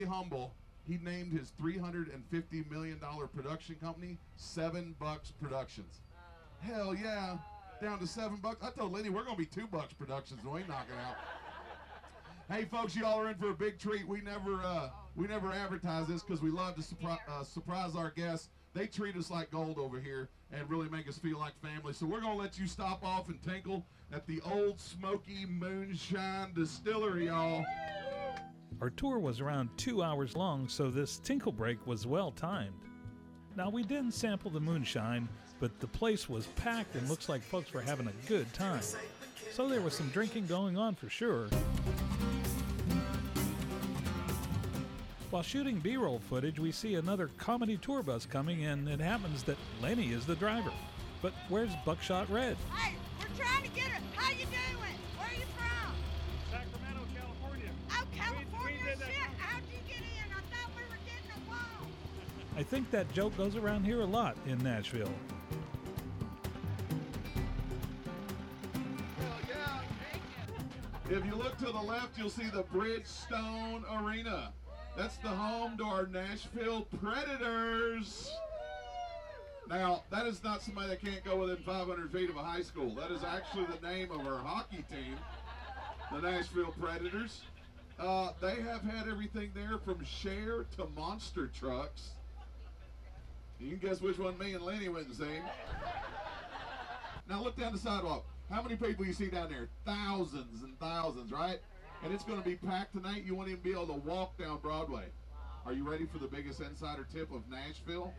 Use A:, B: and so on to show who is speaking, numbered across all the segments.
A: humble. He named his $350 million production company $7 Productions. Hell yeah, down to $7. I told Lenny we're gonna be $2 Productions when we knock it out. Hey folks, y'all are in for a big treat. We never advertise this because we love to surprise our guests. They treat us like gold over here and really make us feel like family. So we're gonna let you stop off and tinkle at the Old Smoky Moonshine Distillery, y'all.
B: Our tour was around 2 hours long, so this tinkle break was well timed. Now, we didn't sample the moonshine, but the place was packed and looks like folks were having a good time. So there was some drinking going on for sure. While shooting B-roll footage, we see another comedy tour bus coming, and it happens that Lenny is the driver. But where's Buckshot Red?
C: Hey, we're trying to get it. How you doing? Where are you from?
D: Sacramento, California.
C: Oh, California,
D: we did that.
C: shit. How'd you get in? I thought we were getting a wall.
B: I think that joke goes around here a lot in Nashville.
A: Hell yeah. If you look to the left, you'll see the Bridgestone Arena. That's the home to our Nashville Predators. Now, that is not somebody that can't go within 500 feet of a high school. That is actually the name of our hockey team, the Nashville Predators. They have had everything there from Cher to monster trucks. You can guess which one me and Lenny went and seen. Now look down the sidewalk. How many people you see down there? Thousands and thousands, right? And it's going to be packed tonight. You won't even be able to walk down Broadway. Are you ready for the biggest insider tip of Nashville?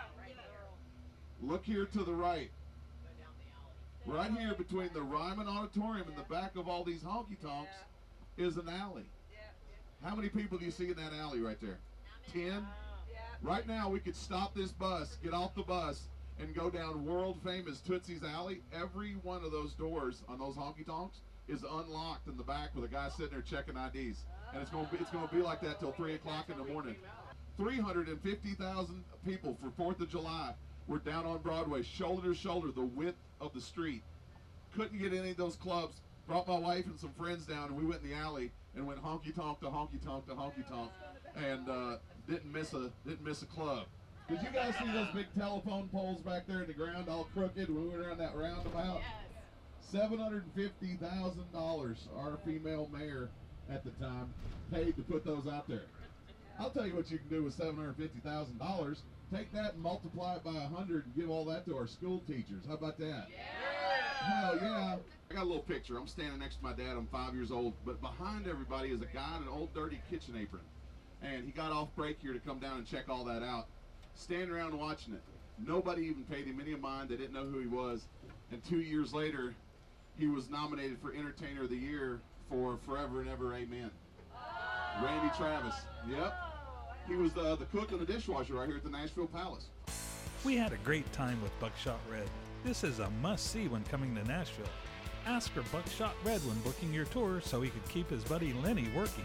A: Look here to the right. Right here between the Ryman Auditorium and the back of all these honky-tonks is an alley. How many people do you see in that alley right there? 10? Right now we could stop this bus, get off the bus, and go down world-famous Tootsie's Alley. Every one of those doors on those honky-tonks is unlocked in the back with a guy sitting there checking IDs. And it's going to be like that till 3 o'clock in the morning. 350,000 people for 4th of July were down on Broadway, shoulder to shoulder, the width of the street. Couldn't get any of those clubs. Brought my wife and some friends down, and we went in the alley and went honky-tonk to honky-tonk to honky-tonk, and didn't miss a club. Did you guys see those big telephone poles back there in the ground all crooked when we went around that roundabout? $750,000 our female mayor at the time paid to put those out there. I'll tell you what you can do with $750,000. Take that and multiply it by 100 and give all that to our school teachers. How about that? Hell yeah. I got a little picture. I'm standing next to my dad. I'm 5 years old. But behind everybody is a guy in an old dirty kitchen apron. And he got off break here to come down and check all that out. Standing around watching it. Nobody even paid him any mind. They didn't know who he was. And 2 years later, he was nominated for Entertainer of the Year for Forever and Ever Amen. Randy Travis. Yep. He was the cook and the dishwasher right here at the Nashville Palace.
B: We had a great time with Buckshot Red. This is a must-see when coming to Nashville. Ask for Buckshot Red when booking your tour so he could keep his buddy Lenny working.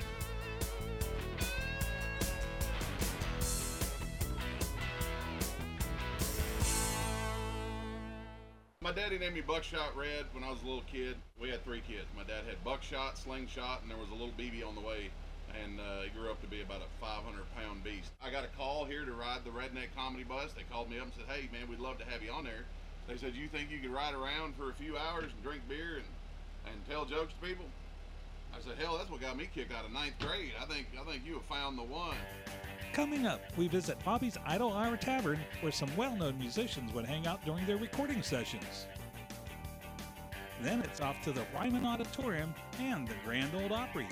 A: My daddy named me Buckshot Red when I was a little kid. We had 3 kids. My dad had Buckshot, Slingshot, and there was a little BB on the way. And he grew up to be about a 500-pound beast. I got a call here to ride the Redneck Comedy Bus. They called me up and said, hey, man, we'd love to have you on there. They said, you think you could ride around for a few hours and drink beer and tell jokes to people? I said, hell, that's what got me kicked out of 9th grade. I think you have found the one.
B: Coming up, we visit Bobby's Idle Hour Tavern, where some well-known musicians would hang out during their recording sessions. Then it's off to the Ryman Auditorium and the Grand Ole Opry.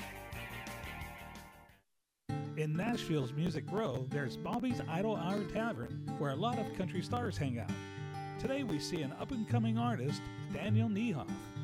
B: In Nashville's Music Row, there's Bobby's Idle Hour Tavern, where a lot of country stars hang out. Today we see an up-and-coming artist, Daniel Niehoff.